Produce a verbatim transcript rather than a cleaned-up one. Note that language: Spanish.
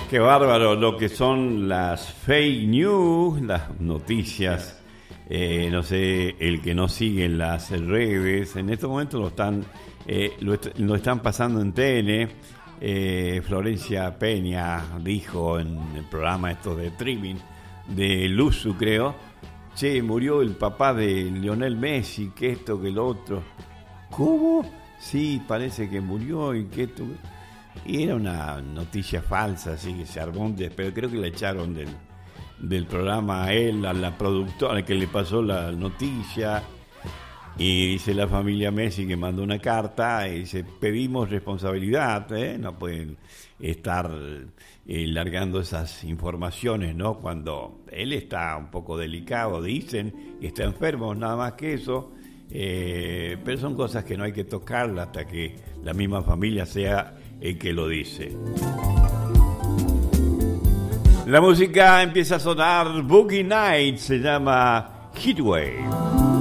Qué bárbaro lo que son las fake news, las noticias. Eh, no sé, el que no sigue las redes, en estos momentos lo están, eh, lo, est- lo están pasando en T N. Eh, Florencia Peña dijo en el programa esto de streaming de Luzu, creo, che, murió el papá de Lionel Messi, que esto, que lo otro. ¿Cómo? Sí, parece que murió y que esto. Y era una noticia falsa, así que se armó un des- pero creo que la echaron del, del programa a él, a la productora que le pasó la noticia. Y dice la familia Messi que mandó una carta y dice, pedimos responsabilidad, ¿eh? No pueden estar eh, largando esas informaciones, ¿no? Cuando él está un poco delicado, dicen, y está enfermo, nada más que eso. Eh, pero son cosas que no hay que tocar hasta que la misma familia sea el que lo dice. La música empieza a sonar, Boogie Nights, se llama Heatwave.